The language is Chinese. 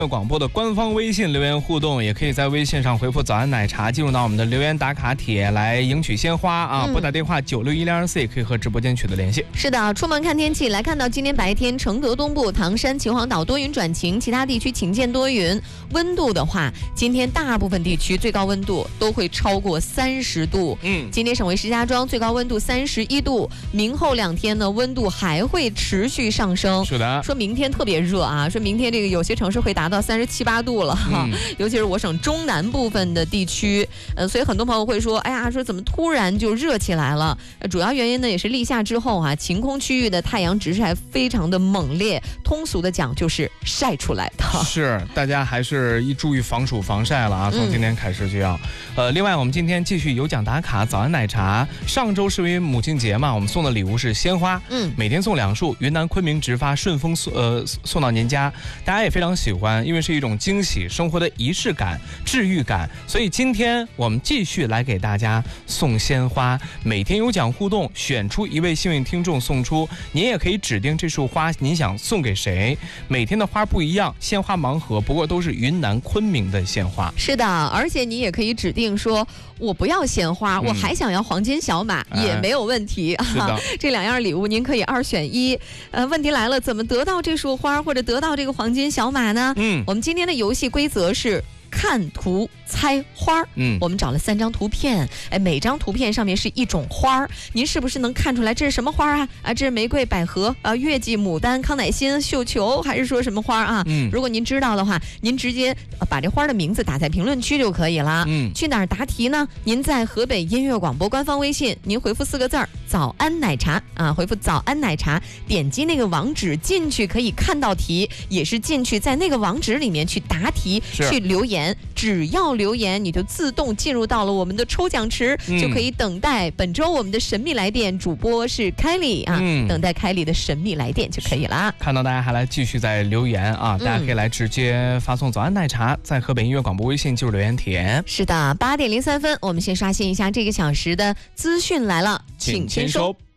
广播的官方微信留言互动，也可以在微信上回复早安奶茶进入到我们的留言打卡帖来赢取鲜花啊！拨打电话961024可以和直播间取得联系。 是的，出门看天气，来看到今天白天承德东部、唐山、秦皇岛多云转晴，其他地区晴间多云。温度的话，今天大部分地区最高温度都会超过30度。今天省会石家庄最高温度31度，明后2天呢温度还会持续上升。 是的， 说明天特别热啊，说明天这个有些城市会达到37、8度了哈，尤其是我省中南部分的地区，所以很多朋友会说，哎呀，说怎么突然就热起来了？主要原因呢也是立夏之后啊，晴空区域的太阳直晒非常的猛烈，通俗的讲就是晒出来的。 是，大家还是注意防暑防晒了啊！从今天开始就要。另外我们今天继续有奖打卡，早安奶茶。上周是因为母亲节嘛，我们送的礼物是鲜花，每天送2束，云南昆明直发，顺丰送到您家，大家也非常喜欢。因为是一种惊喜，生活的仪式感、治愈感，所以今天我们继续来给大家送鲜花。每天有奖互动，选出1位幸运听众送出，您也可以指定这束花您想送给谁。每天的花不一样，鲜花盲盒，不过都是云南昆明的鲜花。 是的，而且你也可以指定说，我不要鲜花，我还想要黄金小马，也没有问题。 是的， 这2样礼物您可以2选1。问题来了，怎么得到这束花或者得到这个黄金小马呢？我们今天的游戏规则是看图猜花。我们找了3张图片，每张图片上面是一种花，您是不是能看出来这是什么花啊？这是玫瑰、百合、月季、牡丹、康乃馨、绣球，还是说什么花啊？如果您知道的话，您直接把这花的名字打在评论区就可以了。去哪儿答题呢？您在河北音乐广播官方微信，您回复4个字早安奶茶啊，回复早安奶茶，点击那个网址进去可以看到题，也是进去在那个网址里面去答题，去留言，只要留言你就自动进入到了我们的抽奖池，就可以等待本周我们的神秘来电，主播是凯里啊，等待凯里的神秘来电就可以了。 看到大家还来继续在留言啊，大家可以来直接发送早安奶茶，在河北音乐广播微信就是留言帖。 是的，8点03分，我们先刷新一下这个小时的资讯来了，请签收。